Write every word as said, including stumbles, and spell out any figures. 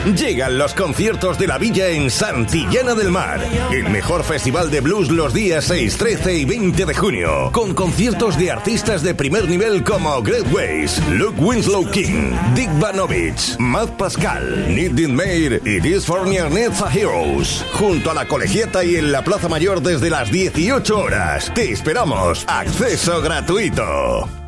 Llegan los conciertos de la Villa en Santillana del Mar. El mejor festival de blues los días seis, trece y veinte de junio. Con conciertos de artistas de primer nivel como Great Ways, Luke Winslow King, Dick Vanovich, Matt Pascal, Nick Mayer y This Fornier Netza Heroes. Junto a la Colegiata y en la Plaza Mayor desde las dieciocho horas. Te esperamos. Acceso gratuito.